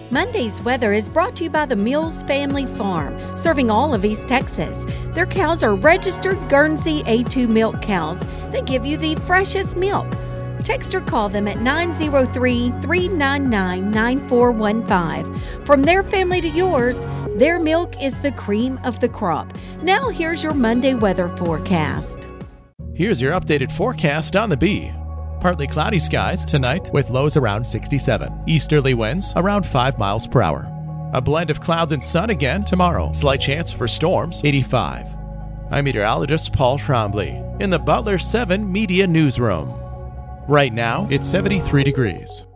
Monday's weather is brought to you by the Mills Family Farm, serving all of East Texas. Their cows are registered Guernsey A2 milk cows that give you the freshest milk. Text or call them at 903-399-9415. From their family to yours, their milk is the cream of the crop. Now here's your Monday weather forecast. Here's your updated forecast on the Bee. Partly cloudy skies tonight with lows around 67. Easterly winds around 5 miles per hour. A blend of clouds and sun again tomorrow. Slight chance for storms, 85. I'm meteorologist Paul Trombley in the Butler 7 Media Newsroom. Right now, it's 73 degrees.